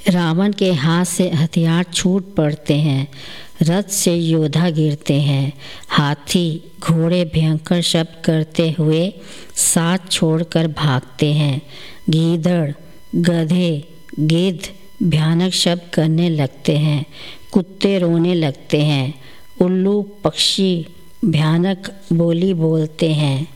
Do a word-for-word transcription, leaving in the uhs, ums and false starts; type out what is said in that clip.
रावण के हाथ से हथियार छूट पड़ते हैं, रथ से योद्धा गिरते हैं, हाथी घोड़े भयंकर शब्द करते हुए साथ छोड़कर भागते हैं, गीदड़ गधे गिद्ध भयानक शब्द करने लगते हैं, कुत्ते रोने लगते हैं, उल्लू पक्षी भयानक बोली बोलते हैं।